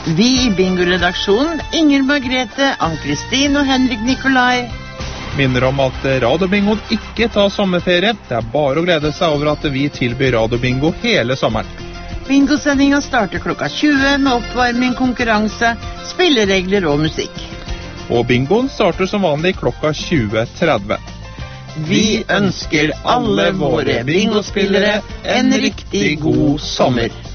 Vi I Bingo-redaksjonen, Inger Margrethe, Ann-Kristin og Henrik Nikolai, minner om at Radiobingoen ikke tar sommerferie. Det bare å glede seg over at vi tilbyr Radiobingo hele sommeren. Bingosendingen starter klokka 20 med oppvarming, konkurranse, spilleregler og musikk. Og bingoen starter som vanlig klokka 20:30. Vi ønsker alle våre bingospillere en riktig god sommer.